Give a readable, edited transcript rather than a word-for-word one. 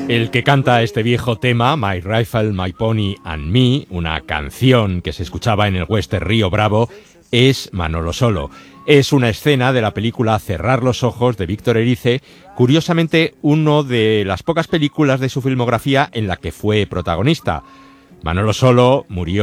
El que canta este viejo tema, My Rifle, My Pony and Me, una canción que se escuchaba en el western Río Bravo, es Manolo Solo. Es una escena de la película Cerrar los ojos de Víctor Erice, curiosamente una de las pocas películas de su filmografía en la que fue protagonista. Manolo Solo murió